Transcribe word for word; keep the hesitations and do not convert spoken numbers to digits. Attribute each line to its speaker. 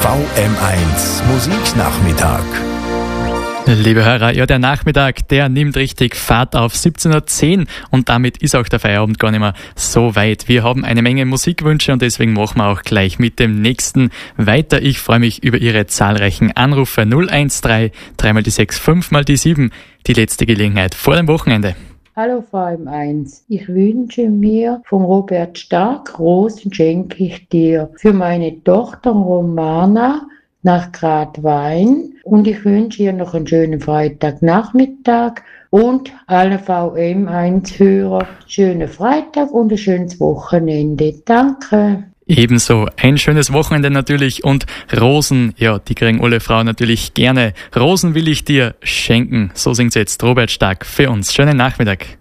Speaker 1: V M eins Musiknachmittag.
Speaker 2: Liebe Hörer, ja, der Nachmittag, der nimmt richtig Fahrt auf. siebzehn Uhr zehn und damit ist auch der Feierabend gar nicht mehr so weit. Wir haben eine Menge Musikwünsche und deswegen machen wir auch gleich mit dem nächsten weiter. Ich freue mich über Ihre zahlreichen Anrufe. null eins drei, drei mal die sechs, fünf mal die sieben. Die letzte Gelegenheit vor dem Wochenende.
Speaker 3: Hallo V M eins, ich wünsche mir von Robert Stark, Rosen schenke ich dir, für meine Tochter Romana nach Gradwein, und ich wünsche ihr noch einen schönen Freitagnachmittag und allen V M eins Hörer schönen Freitag und ein schönes Wochenende. Danke.
Speaker 2: Ebenso ein schönes Wochenende natürlich, und Rosen, ja, die kriegen alle Frauen natürlich gerne. Rosen will ich dir schenken. So singt jetzt Robert Stark für uns. Schönen Nachmittag.